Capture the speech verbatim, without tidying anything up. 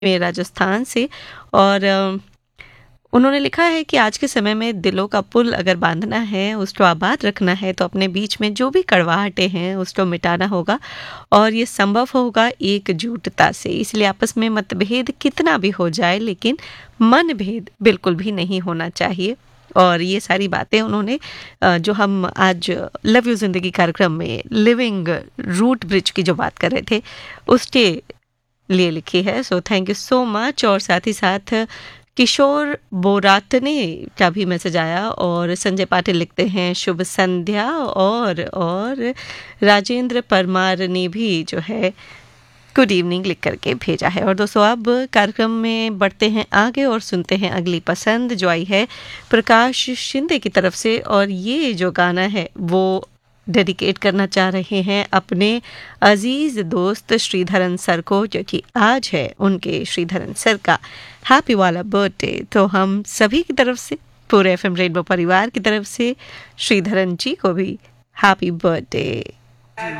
में राजस्थान से। और अ, उन्होंने लिखा है कि आज के समय में दिलों का पुल अगर बांधना है, उसको आबाद रखना है, तो अपने बीच में जो भी कड़वाहटें हैं उसको मिटाना होगा और ये संभव होगा एकजुटता से। इसलिए आपस में मतभेद कितना भी हो जाए, लेकिन मनभेद बिल्कुल भी नहीं होना चाहिए। और ये सारी बातें उन्होंने अ, जो हम आज लव यू जिंदगी कार्यक्रम में लिविंग रूट ब्रिज की जो बात कर रहे थे उसके लिए लिखी है। So thank you so much. और साथ ही साथ किशोर बोराटने का भी मैसेज आया और संजय पाटिल लिखते हैं शुभ संध्या। और और राजेंद्र परमार ने भी जो है गुड इवनिंग लिख करके भेजा है। और दोस्तों अब कार्यक्रम में बढ़ते हैं आगे और सुनते हैं अगली पसंद जो आई है प्रकाश शिंदे की तरफ से। और ये जो गाना है वो डेडिकेट करना चाह रहे हैं अपने अजीज दोस्त श्रीधरन सर को, जो कि आज है उनके श्रीधरन सर का हैप्पी वाला बर्थडे। तो हम सभी की तरफ से, पूरे एफएम रेनबो परिवार की तरफ से श्रीधरन जी को भी हैप्पी बर्थडे।